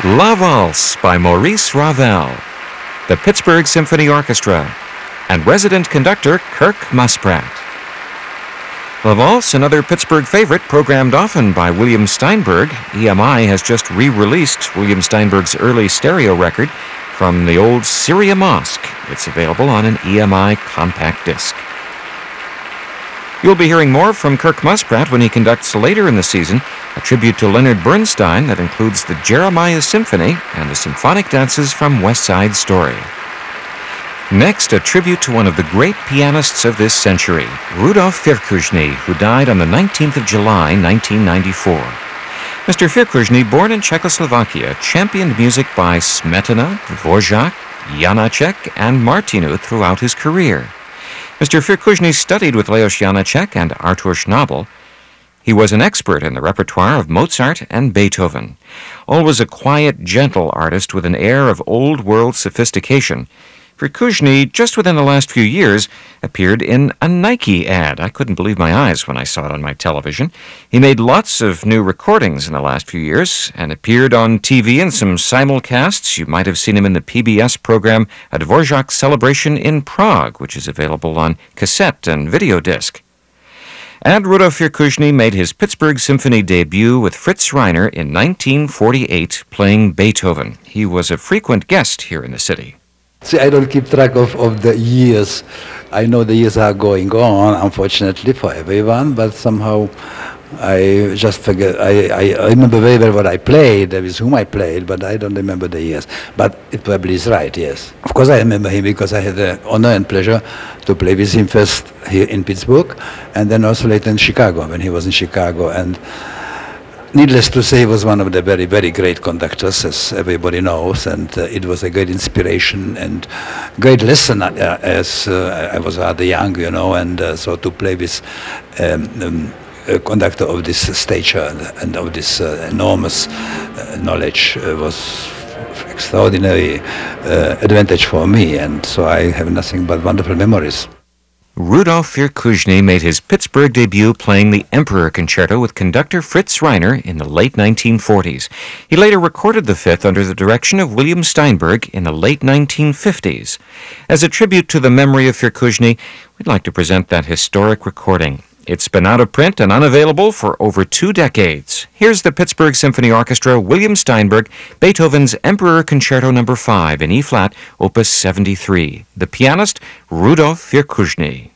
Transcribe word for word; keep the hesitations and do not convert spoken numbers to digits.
La Valse by Maurice Ravel, the Pittsburgh Symphony Orchestra, and resident conductor Kirk Muspratt. La Valse, another Pittsburgh favorite, programmed often by William Steinberg. E M I has just re-released William Steinberg's early stereo record from the old Syria Mosque. It's available on an E M I compact disc. You'll be hearing more from Kirk Muspratt when he conducts later in the season a tribute to Leonard Bernstein that includes the Jeremiah Symphony and the symphonic dances from West Side Story. Next, a tribute to one of the great pianists of this century, Rudolf Firkushny, who died on the nineteenth of July, nineteen ninety-four. Mister Firkushny, born in Czechoslovakia, championed music by Smetana, Dvorak, Janacek, and Martinu throughout his career. Mister Firkushny studied with Leos Janacek and Artur Schnabel. He was an expert in the repertoire of Mozart and Beethoven. Always a quiet, gentle artist with an air of old-world sophistication, Firkushny, just within the last few years, appeared in a Nike ad. I couldn't believe my eyes when I saw it on my television. He made lots of new recordings in the last few years and appeared on T V in some simulcasts. You might have seen him in the P B S program A Dvorak Celebration in Prague, which is available on cassette and video disc. And Rudolf Firkushny made his Pittsburgh Symphony debut with Fritz Reiner in nineteen forty-eight, playing Beethoven. He was a frequent guest here in the city. See, I don't keep track of, of the years. I know the years are going on, unfortunately, for everyone, but somehow I just forget. I, I remember very well what I played, with whom I played, but I don't remember the years. But it probably is right, yes. Of course I remember him because I had the honor and pleasure to play with him first here in Pittsburgh, and then also later in Chicago, when he was in Chicago. And needless to say, he was one of the very, very great conductors, as everybody knows, and uh, it was a great inspiration and great lesson uh, as uh, I was rather young, you know, and uh, so to play with um, um, a conductor of this stature and of this uh, enormous uh, knowledge uh, was extraordinary uh, advantage for me, and so I have nothing but wonderful memories. Rudolf Firkushny made his Pittsburgh debut playing the Emperor Concerto with conductor Fritz Reiner in the late nineteen forties. He later recorded the Fifth under the direction of William Steinberg in the late nineteen fifties. As a tribute to the memory of Firkushny, we'd like to present that historic recording. It's been out of print and unavailable for over two decades. Here's the Pittsburgh Symphony Orchestra, William Steinberg, Beethoven's Emperor Concerto number five in E-flat, Opus seventy-three. The pianist, Rudolf Firkushny.